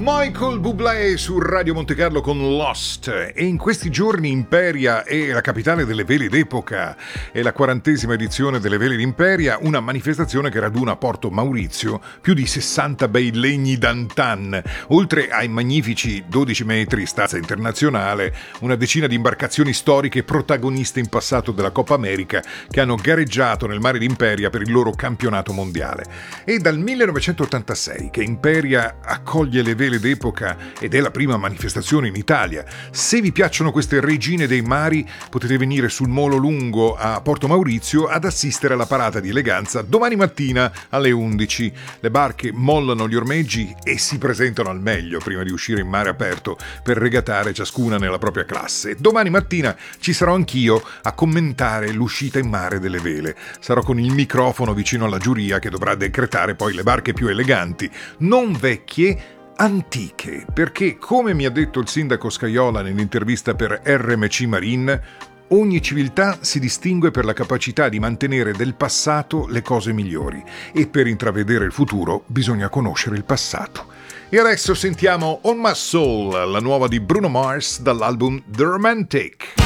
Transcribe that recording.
Michael Bublé su Radio Monte Carlo con Lost, e in questi giorni Imperia è la capitale delle vele d'epoca. È la 40ª edizione delle vele d'Imperia, una manifestazione che raduna a Porto Maurizio più di 60 bei legni d'antan, oltre ai magnifici 12 metri stazza internazionale, una decina di imbarcazioni storiche protagoniste in passato della Coppa America che hanno gareggiato nel mare d'Imperia per il loro campionato mondiale. È dal 1986 che Imperia accoglie le vele d'epoca ed è la prima manifestazione in Italia. Se vi piacciono queste regine dei mari, potete venire sul Molo Lungo a Porto Maurizio ad assistere alla parata di eleganza domani mattina alle 11. Le barche mollano gli ormeggi e si presentano al meglio prima di uscire in mare aperto per regatare ciascuna nella propria classe. Domani mattina ci sarò anch'io a commentare l'uscita in mare delle vele. Sarò con il microfono vicino alla giuria che dovrà decretare poi le barche più eleganti, non vecchie, antiche, perché, come mi ha detto il sindaco Scaiola nell'intervista per RMC Marine, ogni civiltà si distingue per la capacità di mantenere del passato le cose migliori, e per intravedere il futuro bisogna conoscere il passato. E adesso sentiamo On My Soul, la nuova di Bruno Mars dall'album The Romantic.